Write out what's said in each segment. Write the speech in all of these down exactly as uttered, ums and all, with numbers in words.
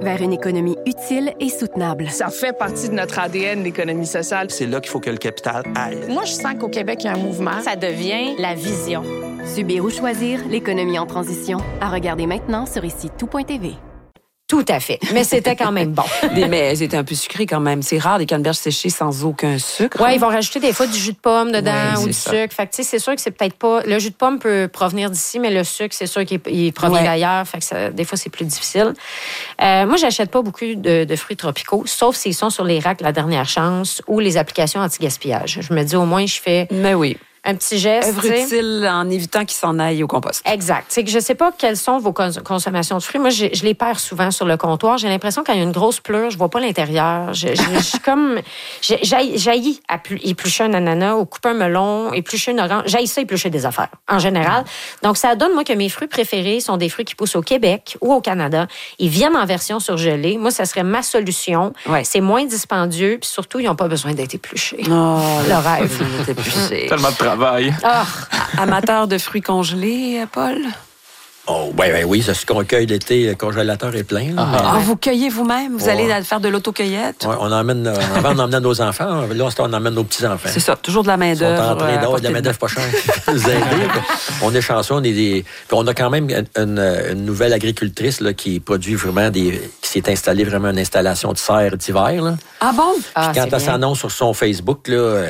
vers une économie utile et soutenable. Ça fait partie de notre A D N, l'économie sociale. C'est là qu'il faut que le capital aille. Moi, je sens qu'au Québec, il y a un mouvement. Ça devient la vision. Subir ou choisir, l'économie en transition. À regarder maintenant sur ici tout point t v. Tout à fait. Mais c'était quand même bon. Des, mais c'était un peu sucré quand même. C'est rare, des canneberges séchées sans aucun sucre. Oui, ils vont rajouter des fois du jus de pomme dedans ouais, ou du ça. sucre. Fait que, tu sais, c'est sûr que c'est peut-être pas... Le jus de pomme peut provenir d'ici, mais le sucre, c'est sûr qu'il il provient ouais. d'ailleurs. Fait que ça, des fois, c'est plus difficile. Euh, moi, j'achète pas beaucoup de, de fruits tropicaux, sauf s'ils sont sur les racks La Dernière Chance ou les applications anti-gaspillage. Je me dis, au moins, je fais... Mais oui. Un petit geste. Œuvre utile en évitant qu'ils s'en aillent au compost. Exact. C'est que je sais pas quelles sont vos cons- consommations de fruits. Moi, je, je les perds souvent sur le comptoir. J'ai l'impression qu'il y a une grosse pleure, je vois pas l'intérieur. Je, je, je suis comme... J'haïs éplucher un ananas ou couper un melon, éplucher une orange. J'haïs ça éplucher des affaires, en général. Donc, ça donne, moi, que mes fruits préférés sont des fruits qui poussent au Québec ou au Canada. Ils viennent en version surgelée. Moi, ça serait ma solution. Ouais. C'est moins dispendieux, puis surtout, ils n'ont pas besoin d'être épluchés. Oh, le rêve. Tellement de travail. Oh. Amateur de fruits congelés, Paul? Oh, oui, oui, oui, c'est ce qu'on cueille l'été, le congélateur est plein. Là, ah, mais... ah, vous cueillez vous-même? Vous ouais. allez faire de l'autocueillette? Oui, on emmène, avant, on emmène nos enfants. Là, on emmène nos petits-enfants. C'est ça, toujours de la main-d'œuvre. Ils sont en train d'or, de la main-d'œuvre pas chère. On est chanceux, on est des... Puis on a quand même une, une nouvelle agricultrice là, qui produit vraiment des... qui s'est installée vraiment une installation de serre d'hiver. Là. Ah bon? Puis ah, quand elle s'annonce sur son Facebook, là...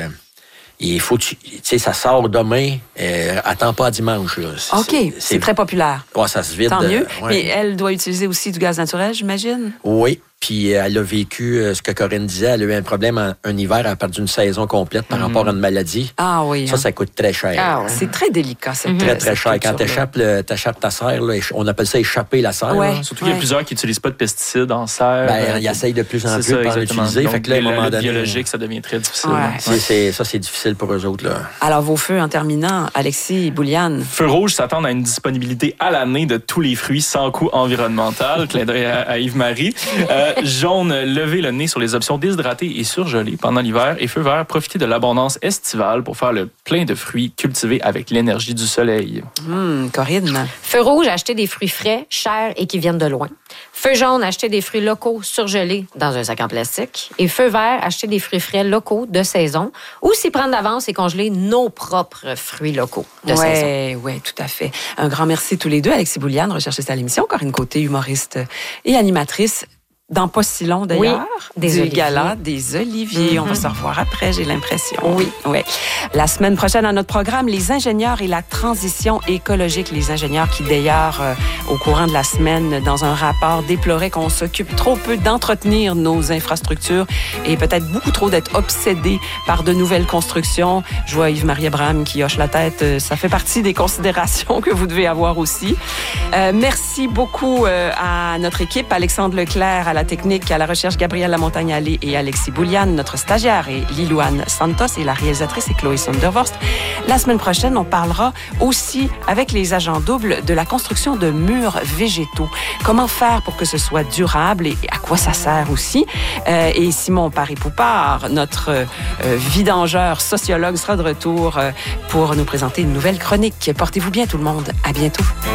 Il faut, tu sais, ça sort demain, euh, attends pas à dimanche. Là. C'est, OK, c'est, c'est très populaire. Ouais, ça se vide. Tant mieux. Euh, ouais. Mais elle doit utiliser aussi du gaz naturel, j'imagine? Oui. Puis elle a vécu, euh, ce que Corinne disait, elle a eu un problème en, un hiver, elle a perdu une saison complète par mm-hmm. rapport à une maladie. Ah oui. Ça, hein. ça coûte très cher. Ah, ouais. C'est très délicat, ça. Mm-hmm. Très, très cher. Quand t'échappes, le, t'échappes ta serre, là, on appelle ça échapper la serre. Ouais. Surtout qu'il ouais. y a plusieurs qui n'utilisent pas de pesticides en serre. Ben, ils essayent de plus en plus de en utiliser. Donc, fait que là, à un moment donné, biologique, ça devient très difficile. Ouais. C'est, c'est, ça, c'est difficile pour eux autres. Là. Alors, vos feux en terminant, Alexis Bouliane. Feux rouges s'attendent à une disponibilité à l'année de tous les fruits sans coût environnemental. Clin d'œil à, à Yves-Marie. Euh, jaune, lever le nez sur les options déshydratées et surgelées pendant l'hiver. Et feu vert, profiter de l'abondance estivale pour faire le plein de fruits cultivés avec l'énergie du soleil. Hum, Corinne. Feu rouge, acheter des fruits frais, chers et qui viennent de loin. Feu jaune, acheter des fruits locaux surgelés dans un sac en plastique. Et feu vert, acheter des fruits frais locaux de saison. Ou s'y prendre d'avance et congeler nos propres fruits locaux de ouais, saison. Oui, tout à fait. Un grand merci tous les deux. Alexis Bouliane, recherchiste à l'émission. Corinne Côté, humoriste et animatrice. Dans pas si long, d'ailleurs, oui, des du oliviers. Gala des Oliviers. Mm-hmm. On va se revoir après, j'ai l'impression. Oui. oui. La semaine prochaine, à notre programme, les ingénieurs et la transition écologique. Les ingénieurs qui, d'ailleurs, euh, au courant de la semaine, dans un rapport, déploraient qu'on s'occupe trop peu d'entretenir nos infrastructures et peut-être beaucoup trop d'être obsédés par de nouvelles constructions. Je vois Yves-Marie Abraham qui hoche la tête. Ça fait partie des considérations que vous devez avoir aussi. Euh, merci beaucoup euh, à notre équipe, Alexandre Leclerc, à la technique, à la recherche, Gabrielle Lamontagne-Allé et Alexis Bouliane. Notre stagiaire est Lilouane Santos et la réalisatrice est Chloé Sondervorst. La semaine prochaine, on parlera aussi avec les agents doubles de la construction de murs végétaux. Comment faire pour que ce soit durable et à quoi ça sert aussi. Euh, et Simon Paré-Poupard, notre euh, vidangeur sociologue, sera de retour euh, pour nous présenter une nouvelle chronique. Portez-vous bien tout le monde. À bientôt.